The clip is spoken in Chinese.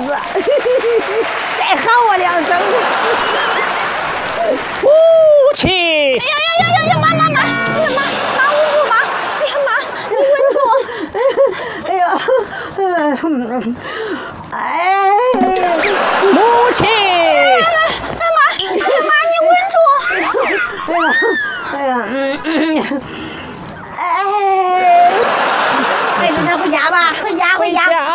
子，再喊我2声。 母亲！ 哎呀，妈！哎呀妈，捂住妈！哎呀妈，你稳住！ 哎呀， 母亲！ 妈，你稳住！ 孩子，咱回家吧，回家。